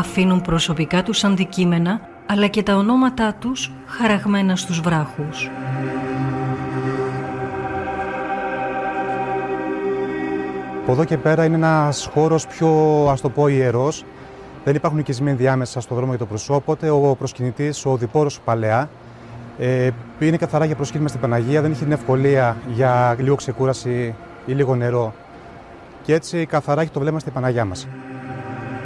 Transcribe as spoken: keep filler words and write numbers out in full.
αφήνουν προσωπικά τους αντικείμενα, αλλά και τα ονόματά τους χαραγμένα στους βράχους. Από εδώ και πέρα είναι ένας χώρος πιο, ας το πω, ιερός. Δεν υπάρχουν οικισμοί ενδιάμεσα στο δρόμο για το προσώπο, ο προσκυνητής, ο διπόρος παλαιά. Ε, είναι καθαρά για προσκύνημα στην Παναγία, δεν έχει την ευκολία για λίγο ξεκούραση ή λίγο νερό. Και έτσι καθαρά έχει το βλέμμα στην Παναγιά μας.